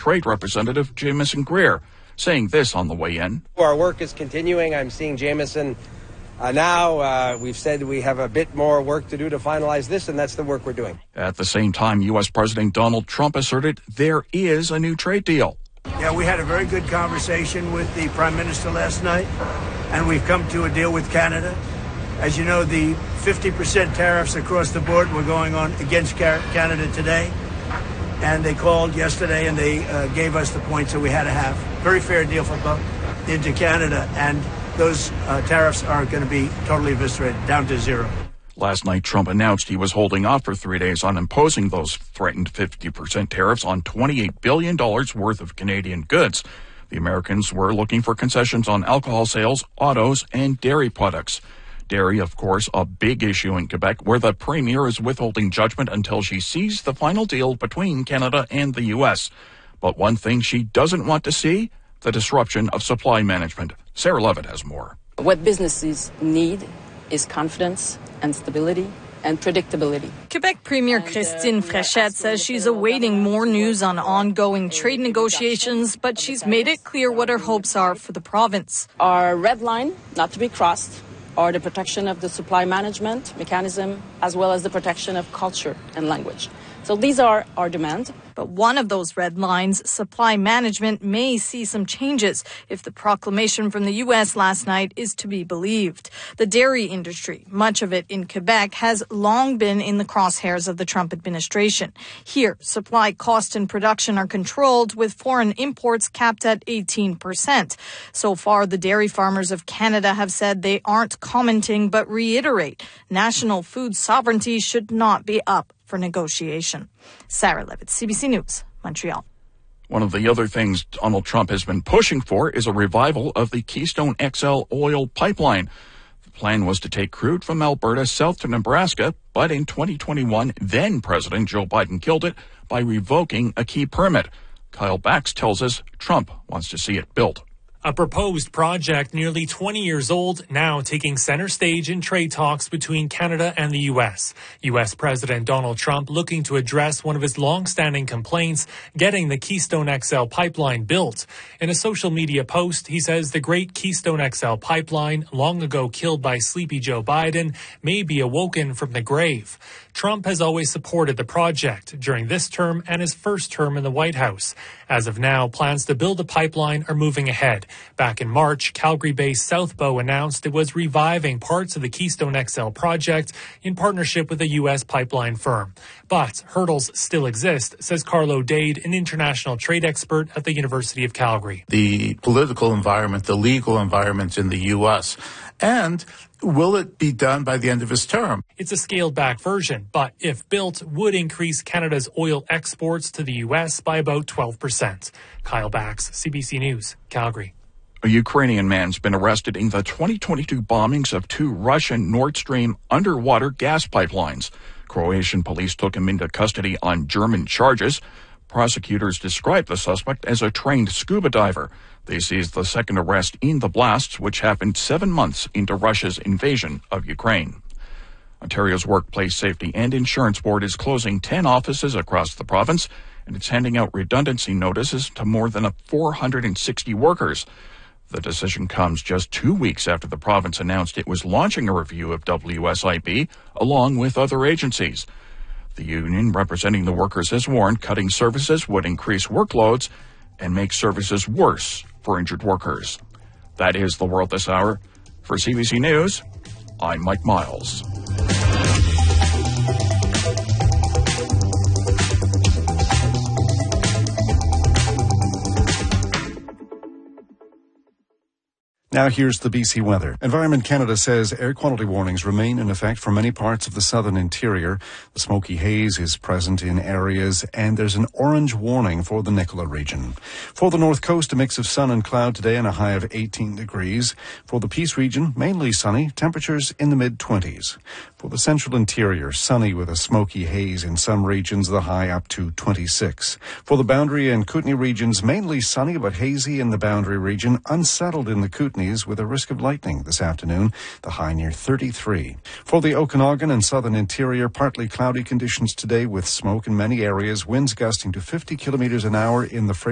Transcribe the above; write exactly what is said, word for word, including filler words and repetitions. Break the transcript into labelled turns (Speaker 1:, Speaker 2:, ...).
Speaker 1: Trade Representative Jamieson Greer, saying this on the way in.
Speaker 2: Our work is continuing. I'm seeing Jamieson uh, now. Uh, we've said we have a bit more work to do to finalize this, and that's the work we're doing.
Speaker 1: At the same time, U S. President Donald Trump asserted there is a new trade deal.
Speaker 3: Yeah, we had a very good conversation with the Prime Minister last night, and we've come to a deal with Canada. As you know, the fifty percent tariffs across the board were going on against Canada today, and they called yesterday and they uh, gave us the points that we had to have. Very fair deal for both into Canada, and those uh, tariffs are going to be totally eviscerated, down to zero.
Speaker 1: Last night, Trump announced he was holding off for three days on imposing those threatened fifty percent tariffs on twenty-eight billion dollars worth of Canadian goods. The Americans were looking for concessions on alcohol sales, autos, and dairy products. Dairy, of course, a big issue in Quebec, where the premier is withholding judgment until she sees the final deal between Canada and the U S. But one thing she doesn't want to see, the disruption of supply management. Sarah Levitt has more.
Speaker 4: What businesses need is confidence and stability and predictability.
Speaker 5: Quebec Premier Christine Fréchette says she's awaiting more news on ongoing trade negotiations, but she's made it clear what her hopes are for the province.
Speaker 4: Our red line, not to be crossed, are the protection of the supply management mechanism, as well as the protection of culture and language. So these are our demands.
Speaker 5: But one of those red lines, supply management, may see some changes if the proclamation from the U S last night is to be believed. The dairy industry, much of it in Quebec, has long been in the crosshairs of the Trump administration. Here, supply cost and production are controlled, with foreign imports capped at eighteen percent. So far, the dairy farmers of Canada have said they aren't commenting, but reiterate national food sovereignty should not be up for negotiation. Sarah Levitt, C B C News, Montreal.
Speaker 1: One of the other things Donald Trump has been pushing for is a revival of the Keystone X L oil pipeline. The plan was to take crude from Alberta south to Nebraska, but in twenty twenty-one, then President Joe Biden killed it by revoking a key permit. Kyle Bax tells us Trump wants to see it built.
Speaker 6: A proposed project nearly twenty years old, now taking center stage in trade talks between Canada and the U S. U S. President Donald Trump looking to address one of his long-standing complaints, getting the Keystone X L pipeline built. In a social media post, he says the great Keystone X L pipeline, long ago killed by sleepy Joe Biden, may be awoken from the grave. Trump has always supported the project during this term and his first term in the White House. As of now, plans to build a pipeline are moving ahead. Back in March, Calgary-based Southbow announced it was reviving parts of the Keystone X L project in partnership with a U S pipeline firm. But hurdles still exist, says Carlo Dade, an international trade expert at the University of Calgary.
Speaker 7: The political environment, the legal environment in the U S, and will it be done by the end of his term?
Speaker 6: It's a scaled-back version, but if built, would increase Canada's oil exports to the U S by about twelve percent. Kyle Bax, C B C News, Calgary.
Speaker 1: A Ukrainian man's been arrested in the twenty twenty-two bombings of two Russian Nord Stream underwater gas pipelines. Croatian police took him into custody on German charges. Prosecutors described the suspect as a trained scuba diver. They seized the second arrest in the blasts, which happened seven months into Russia's invasion of Ukraine. Ontario's Workplace Safety and Insurance Board is closing ten offices across the province, and it's handing out redundancy notices to more than four hundred sixty workers. The decision comes just two weeks after the province announced it was launching a review of W S I B along with other agencies. The union representing the workers has warned cutting services would increase workloads and make services worse for injured workers. That is the world this hour. For C B C News, I'm Mike Miles.
Speaker 8: Now here's the B C weather. Environment Canada says air quality warnings remain in effect for many parts of the southern interior. The smoky haze is present in areas, and there's an orange warning for the Nicola region. For the north coast, a mix of sun and cloud today and a high of eighteen degrees. For the Peace region, mainly sunny, temperatures in the mid-twenties. For the central interior, sunny with a smoky haze in some regions, the high up to twenty-six. For the Boundary and Kootenay regions, mainly sunny but hazy in the Boundary region, unsettled in the Kootenay with a risk of lightning this afternoon, the high near thirty-three. For the Okanagan and southern interior, partly cloudy conditions today with smoke in many areas, winds gusting to fifty kilometers an hour in the